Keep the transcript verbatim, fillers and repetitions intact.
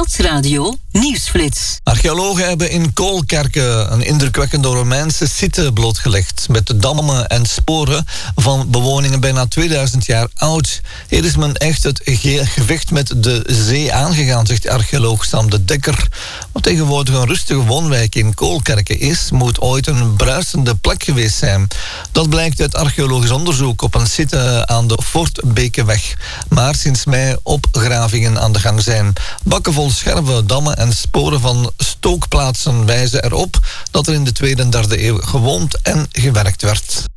Stadsradio Nieuwsflits. Archeologen hebben in Koolkerke een indrukwekkende Romeinse site blootgelegd met dammen en sporen van bewoningen bijna tweeduizend jaar oud. Hier is men echt het ge- gevecht met de zee aangegaan, zegt archeoloog Sam de Dekker. Wat tegenwoordig een rustige woonwijk in Koolkerke is, moet ooit een bruisende plek geweest zijn. Dat blijkt uit archeologisch onderzoek op een site aan de Voortbekeweg. Maar sinds mei opgravingen aan de gang zijn. Bakken vol scherven, dammen en sporen van stookplaatsen wijzen erop dat er in de tweede en derde eeuw gewoond en gewerkt werd.